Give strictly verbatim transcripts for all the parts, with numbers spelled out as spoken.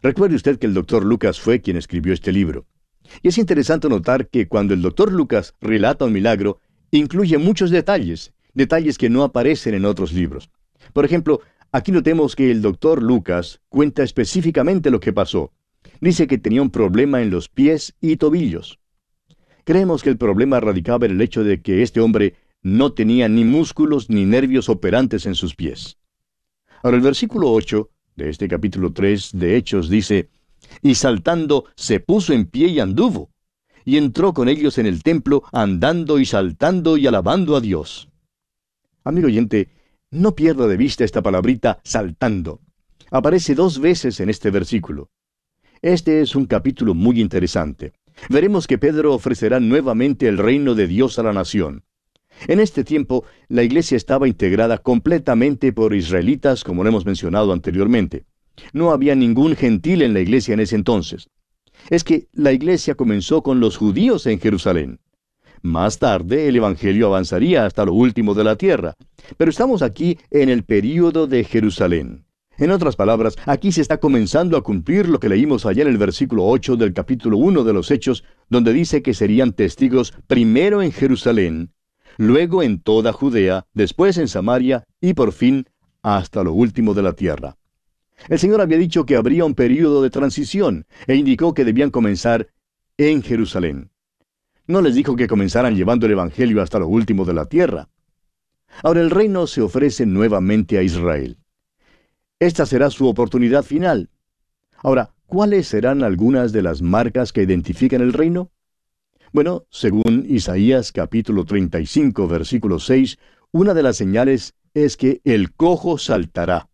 Recuerde usted que el doctor Lucas fue quien escribió este libro. Y es interesante notar que cuando el doctor Lucas relata un milagro, incluye muchos detalles, detalles que no aparecen en otros libros. Por ejemplo, aquí notemos que el doctor Lucas cuenta específicamente lo que pasó. Dice que tenía un problema en los pies y tobillos. Creemos que el problema radicaba en el hecho de que este hombre no tenía ni músculos ni nervios operantes en sus pies. Ahora el versículo ocho de este capítulo tres de Hechos dice: y saltando se puso en pie y anduvo, y entró con ellos en el templo, andando y saltando y alabando a Dios. Amigo oyente, no pierda de vista esta palabrita saltando. Aparece dos veces en este versículo. Este es un capítulo muy interesante. Veremos que Pedro ofrecerá nuevamente el reino de Dios a la nación. En este tiempo, la iglesia estaba integrada completamente por israelitas, como lo hemos mencionado anteriormente. No había ningún gentil en la iglesia en ese entonces. Es que la iglesia comenzó con los judíos en Jerusalén. Más tarde, el evangelio avanzaría hasta lo último de la tierra. Pero estamos aquí en el período de Jerusalén. En otras palabras, aquí se está comenzando a cumplir lo que leímos allá en el versículo ocho del capítulo uno de los Hechos, donde dice que serían testigos primero en Jerusalén, luego en toda Judea, después en Samaria y por fin hasta lo último de la tierra. El Señor había dicho que habría un período de transición e indicó que debían comenzar en Jerusalén. No les dijo que comenzaran llevando el evangelio hasta lo último de la tierra. Ahora el reino se ofrece nuevamente a Israel. Esta será su oportunidad final. Ahora, ¿cuáles serán algunas de las marcas que identifican el reino? Bueno, según Isaías capítulo treinta y cinco, versículo seis, una de las señales es que el cojo saltará.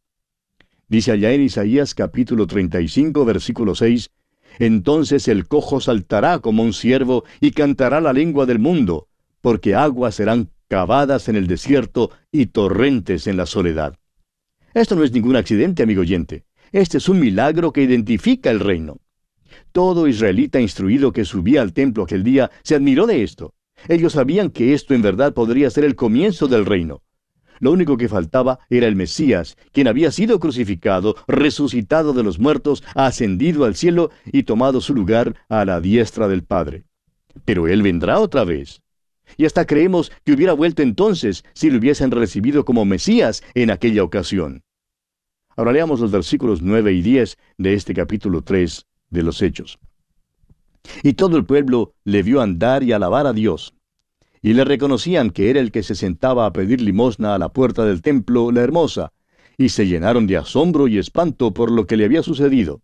Dice allá en Isaías capítulo treinta y cinco, versículo seis, entonces el cojo saltará como un ciervo y cantará la lengua del mundo, porque aguas serán cavadas en el desierto y torrentes en la soledad. Esto no es ningún accidente, amigo oyente. Este es un milagro que identifica el reino. Todo israelita instruido que subía al templo aquel día se admiró de esto. Ellos sabían que esto en verdad podría ser el comienzo del reino. Lo único que faltaba era el Mesías, quien había sido crucificado, resucitado de los muertos, ascendido al cielo y tomado su lugar a la diestra del Padre. Pero Él vendrá otra vez. Y hasta creemos que hubiera vuelto entonces si lo hubiesen recibido como Mesías en aquella ocasión. Ahora leamos los versículos nueve y diez de este capítulo tres de los Hechos. Y todo el pueblo le vio andar y alabar a Dios. Y le reconocían que era el que se sentaba a pedir limosna a la puerta del templo, la hermosa, y se llenaron de asombro y espanto por lo que le había sucedido.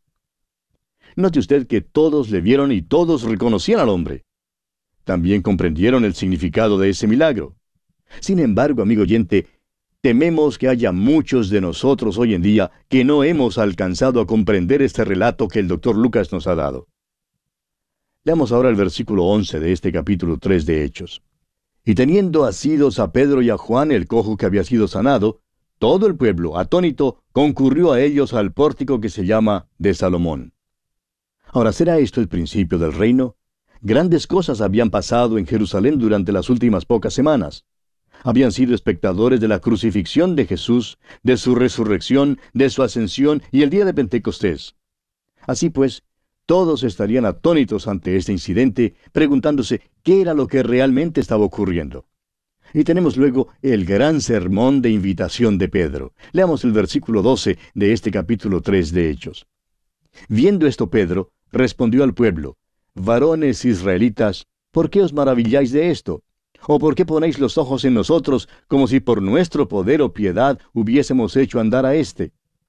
Note usted que todos le vieron y todos reconocían al hombre. También comprendieron el significado de ese milagro. Sin embargo, amigo oyente, tememos que haya muchos de nosotros hoy en día que no hemos alcanzado a comprender este relato que el doctor Lucas nos ha dado. Leamos ahora el versículo once de este capítulo tres de Hechos. Y teniendo asidos a Pedro y a Juan, el cojo que había sido sanado, todo el pueblo, atónito, concurrió a ellos al pórtico que se llama de Salomón. Ahora, ¿será esto el principio del reino? Grandes cosas habían pasado en Jerusalén durante las últimas pocas semanas. Habían sido espectadores de la crucifixión de Jesús, de su resurrección, de su ascensión y el día de Pentecostés. Así pues, todos estarían atónitos ante este incidente, preguntándose qué era lo que realmente estaba ocurriendo. Y tenemos luego el gran sermón de invitación de Pedro. Leamos el versículo doce de este capítulo tres de Hechos. Viendo esto Pedro, respondió al pueblo: varones israelitas, ¿por qué os maravilláis de esto? ¿O por qué ponéis los ojos en nosotros, como si por nuestro poder o piedad hubiésemos hecho andar a éste?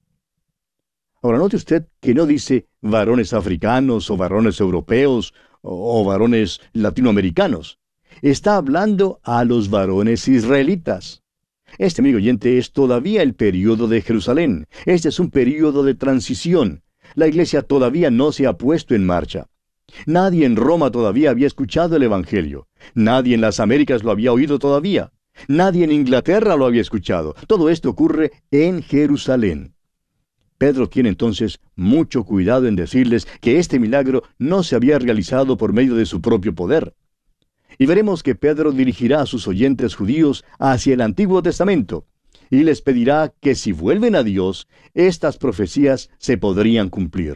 Ahora note usted que no dice varones africanos o varones europeos o, o varones latinoamericanos. Está hablando a los varones israelitas. Este, amigo oyente, es todavía el período de Jerusalén. Este es un período de transición. La iglesia todavía no se ha puesto en marcha. Nadie en Roma todavía había escuchado el Evangelio. Nadie en las Américas lo había oído todavía. Nadie en Inglaterra lo había escuchado. Todo esto ocurre en Jerusalén. Pedro tiene entonces mucho cuidado en decirles que este milagro no se había realizado por medio de su propio poder. Y veremos que Pedro dirigirá a sus oyentes judíos hacia el Antiguo Testamento, y les pedirá que si vuelven a Dios, estas profecías se podrían cumplir.